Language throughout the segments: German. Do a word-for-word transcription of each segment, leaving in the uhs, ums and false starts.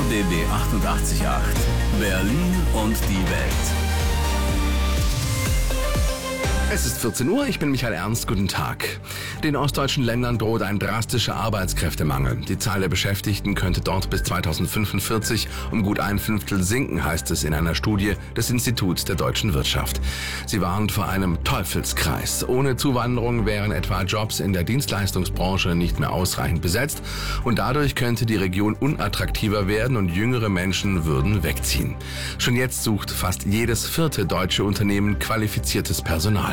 R B B achtundachtzig Komma acht. Berlin und die Welt. Es ist vierzehn Uhr, ich bin Michael Ernst, guten Tag. Den ostdeutschen Ländern droht ein drastischer Arbeitskräftemangel. Die Zahl der Beschäftigten könnte dort bis zweitausendfünfundvierzig um gut ein Fünftel sinken, heißt es in einer Studie des Instituts der deutschen Wirtschaft. Sie warnt vor einem Teufelskreis. Ohne Zuwanderung wären etwa Jobs in der Dienstleistungsbranche nicht mehr ausreichend besetzt und dadurch könnte die Region unattraktiver werden und jüngere Menschen würden wegziehen. Schon jetzt sucht fast jedes vierte deutsche Unternehmen qualifiziertes Personal.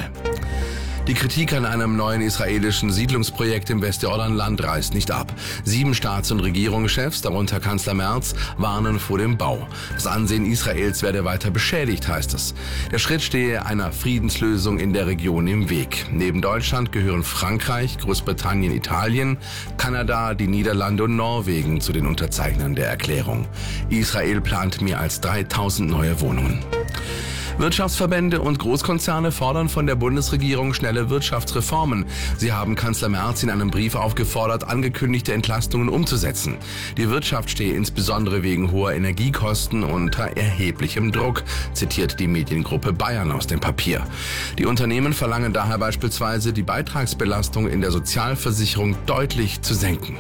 Die Kritik an einem neuen israelischen Siedlungsprojekt im Westjordanland reißt nicht ab. Sieben Staats- und Regierungschefs, darunter Kanzler Merz, warnen vor dem Bau. Das Ansehen Israels werde weiter beschädigt, heißt es. Der Schritt stehe einer Friedenslösung in der Region im Weg. Neben Deutschland gehören Frankreich, Großbritannien, Italien, Kanada, die Niederlande und Norwegen zu den Unterzeichnern der Erklärung. Israel plant mehr als dreitausend neue Wohnungen. Wirtschaftsverbände und Großkonzerne fordern von der Bundesregierung schnelle Wirtschaftsreformen. Sie haben Kanzler Merz in einem Brief aufgefordert, angekündigte Entlastungen umzusetzen. Die Wirtschaft stehe insbesondere wegen hoher Energiekosten unter erheblichem Druck, zitiert die Mediengruppe Bayern aus dem Papier. Die Unternehmen verlangen daher beispielsweise, die Beitragsbelastung in der Sozialversicherung deutlich zu senken.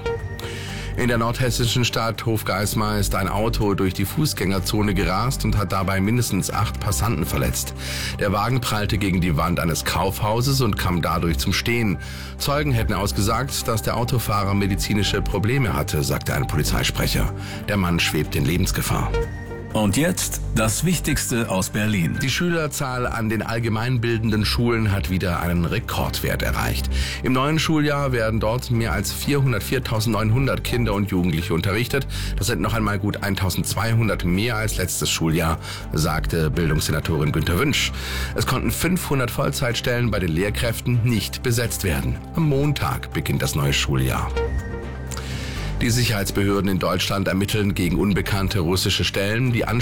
In der nordhessischen Stadt Hofgeismar ist ein Auto durch die Fußgängerzone gerast und hat dabei mindestens acht Passanten verletzt. Der Wagen prallte gegen die Wand eines Kaufhauses und kam dadurch zum Stehen. Zeugen hätten ausgesagt, dass der Autofahrer medizinische Probleme hatte, sagte ein Polizeisprecher. Der Mann schwebt in Lebensgefahr. Und jetzt das Wichtigste aus Berlin. Die Schülerzahl an den allgemeinbildenden Schulen hat wieder einen Rekordwert erreicht. Im neuen Schuljahr werden dort mehr als vierhundertviertausendneunhundert Kinder und Jugendliche unterrichtet. Das sind noch einmal gut eintausendzweihundert mehr als letztes Schuljahr, sagte Bildungssenatorin Günter Wünsch. Es konnten fünfhundert Vollzeitstellen bei den Lehrkräften nicht besetzt werden. Am Montag beginnt das neue Schuljahr. Die Sicherheitsbehörden in Deutschland ermitteln gegen unbekannte russische Stellen. Die